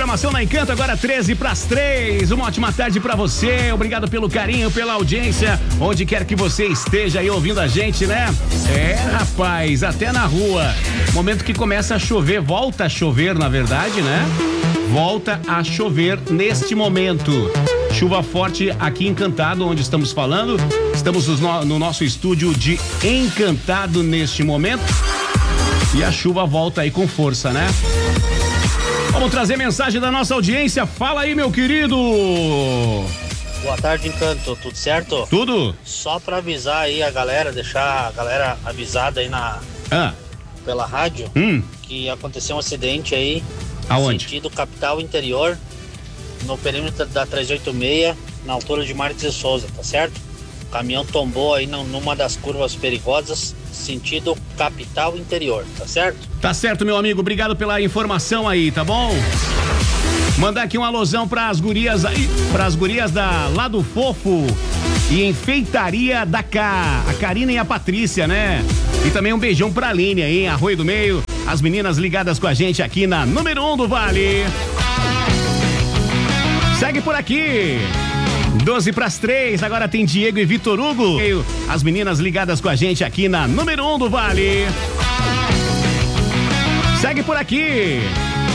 programação na Encanto, agora 13:03. Uma ótima tarde pra você. Obrigado pelo carinho, pela audiência, onde quer que você esteja aí ouvindo a gente, né? Rapaz, até na rua. Momento que começa a chover, volta a chover, na verdade, né? Volta a chover neste momento. Chuva forte aqui em Encantado, onde estamos falando. Estamos no nosso estúdio de Encantado neste momento. E a chuva volta aí com força, né? Vamos trazer mensagem da nossa audiência. Fala aí, meu querido. Boa tarde, Encanto. Tudo certo? Tudo. Só pra avisar aí a galera, deixar a galera avisada aí pela rádio, que aconteceu um acidente aí. Aonde? Sentido capital interior, no perímetro da 386, na altura de Marques de Souza, tá certo? O caminhão tombou aí numa das curvas perigosas, sentido capital interior, tá certo? Tá certo, meu amigo. Obrigado pela informação aí, tá bom? Mandar aqui um alôzão pras gurias aí, pras gurias da Lado Fofo e Enfeitaria da Cá, a Karina e a Patrícia, né? E também um beijão pra Aline aí, em Arroio do Meio, as meninas ligadas com a gente aqui na número 1 do Vale. Segue por aqui. 12:03, agora tem Diego e Vitor Hugo. As meninas ligadas com a gente aqui na número 1 do Vale. Segue por aqui.